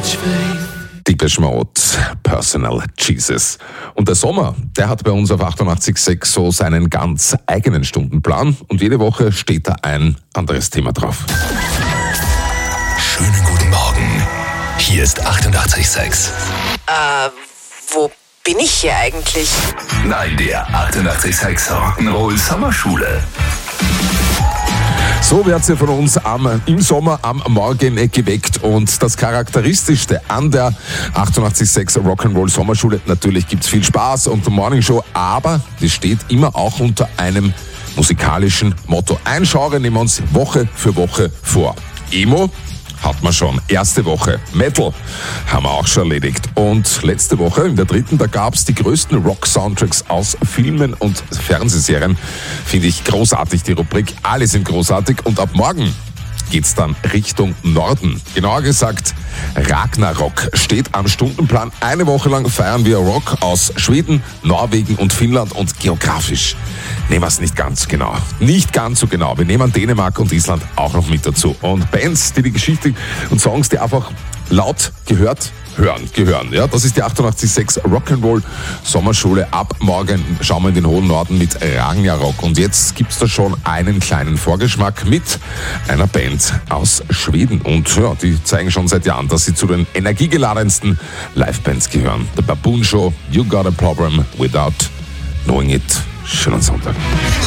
Depeche Mode, Personal Jesus. Und der Sommer, der hat bei uns auf 88.6 so seinen ganz eigenen Stundenplan und jede Woche steht da ein anderes Thema drauf. Schönen guten Morgen. Hier ist 88.6. Wo bin ich hier eigentlich? Nein, der 88.6 Rock'n'Roll Sommerschule. So wird sie von uns im Sommer am Morgen geweckt. Und das Charakteristischste an der 88.6 Rock'n'Roll Sommerschule, natürlich gibt's viel Spaß und Morningshow, aber das steht immer auch unter einem musikalischen Motto. Ein Genre nehmen wir uns Woche für Woche vor. Emo hat man schon. Erste Woche. Metal haben wir auch schon erledigt. Und letzte Woche, in der dritten, da gab's die größten Rock-Soundtracks aus Filmen und Fernsehserien. Finde ich großartig, die Rubrik. Alle sind großartig. Und ab morgen geht's dann Richtung Norden. Genauer gesagt, Ragnarok steht am Stundenplan. Eine Woche lang feiern wir Rock aus Schweden, Norwegen und Finnland. Und geografisch nehmen wir es nicht ganz genau. Nicht ganz so genau. Wir nehmen Dänemark und Island auch noch mit dazu. Und Bands, die Geschichte und Songs, die einfach laut gehören. Ja, das ist die 88.6 Rock'n'Roll Sommerschule. Ab morgen schauen wir in den hohen Norden mit Ragnarok. Und jetzt gibt's da schon einen kleinen Vorgeschmack mit einer Band aus Schweden. Und ja, die zeigen schon seit Jahren, dass sie zu den energiegeladensten Livebands gehören. The Baboon Show, You Got a Problem Without Knowing It. Schönen Sonntag.